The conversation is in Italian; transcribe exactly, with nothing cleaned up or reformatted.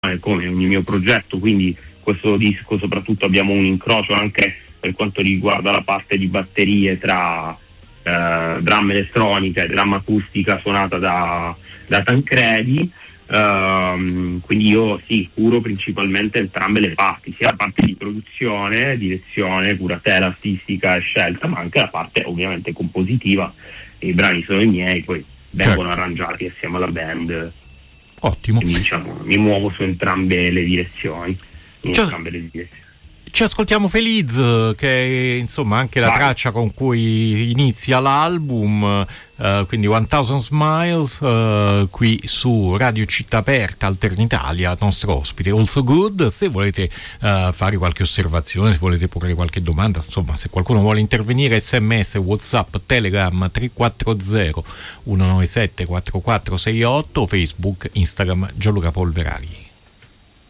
come ogni mio progetto, quindi questo disco soprattutto abbiamo un incrocio anche per quanto riguarda la parte di batterie tra eh, drum elettronica e drum acustica suonata da, da Tancredi. Uh, quindi io sì, curo principalmente entrambe le parti, sia la parte di produzione, direzione, curatela artistica e scelta, ma anche la parte ovviamente compositiva. I brani sono i miei, poi vengono certo. arrangiati assieme alla band. Ottimo. Quindi diciamo mi muovo su entrambe le direzioni. In Cioè, entrambe le direzioni. Ci ascoltiamo Feliz, che è insomma anche la Vai. traccia con cui inizia l'album, uh, quindi mille Smiles, uh, qui su Radio Città Aperta, Alternitalia, nostro ospite. Also Good. Se volete uh, fare qualche osservazione, se volete porre qualche domanda, insomma, se qualcuno vuole intervenire, sms, whatsapp, telegram tre quattro zero uno nove sette quattro quattro sei otto, Facebook, Instagram Gianluca Polverari.